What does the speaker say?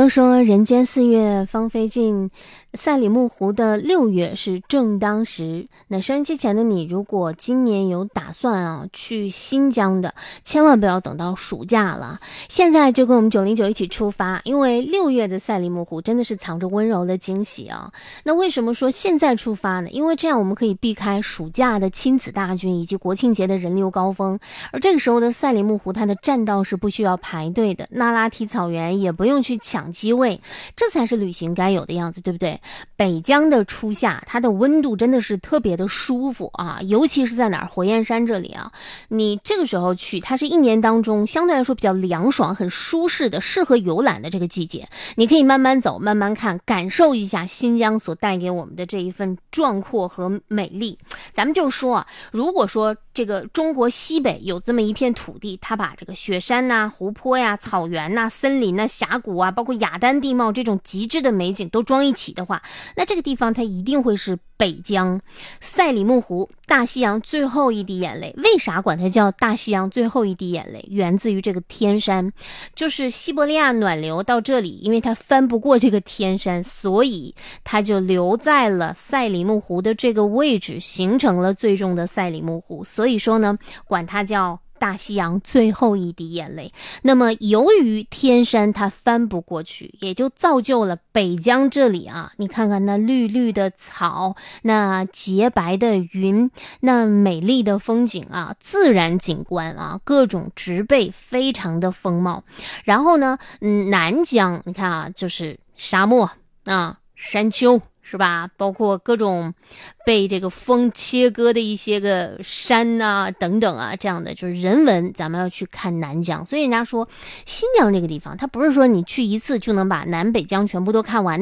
都说人间四月芳菲尽，赛里木湖的6月是正当时。那收音机前的你，如果今年有打算去新疆的，千万不要等到暑假了，现在就跟我们909一起出发，因为6月的赛里木湖真的是藏着温柔的惊喜啊。那为什么说现在出发呢？因为这样我们可以避开暑假的亲子大军以及国庆节的人流高峰，而这个时候的赛里木湖它的栈道是不需要排队的，那拉提草原也不用去抢机位，这才是旅行该有的样子，对不对？北疆的初夏，它的温度真的是特别的舒服啊，尤其是在哪儿，火焰山这里啊，你这个时候去，它是一年当中相对来说比较凉爽、很舒适的，适合游览的这个季节。你可以慢慢走，慢慢看，感受一下新疆所带给我们的这一份壮阔和美丽。咱们就说啊，如果说这个中国西北有这么一片土地，它把这个雪山呐、湖泊呀、草原呐、森林呐、峡谷啊，包括雅丹地貌这种极致的美景都装一起的话，那这个地方它一定会是北疆赛里木湖，大西洋最后一滴眼泪。为啥管它叫大西洋最后一滴眼泪？源自于这个天山，就是西伯利亚暖流到这里，因为它翻不过这个天山，所以它就留在了赛里木湖的这个位置，形成了最终的赛里木湖。所以说呢，管它叫大西洋最后一滴眼泪。那么由于天山它翻不过去，也就造就了北疆这里啊，你看看那绿绿的草，那洁白的云，那美丽的风景啊，自然景观啊，各种植被非常的丰茂。然后呢，南疆你看啊，就是沙漠啊，山丘是吧？包括各种被这个风切割的一些个山啊等等啊，这样的就是人文，咱们要去看南疆。所以人家说新疆这个地方，它不是说你去一次就能把南北疆全部都看完